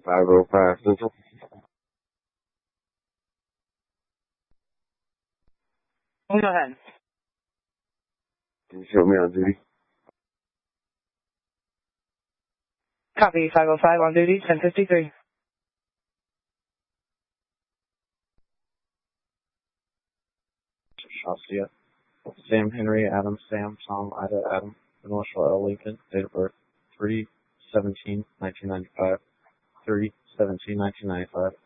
505 Central. Go ahead. Can you show me on duty? Copy, 505 on duty, 1053. Shastia. Sam Henry, Adam, Sam, Tom, Ida, Adam, Initial L. Lincoln, date of birth 3/17/1995, 3/17/1995.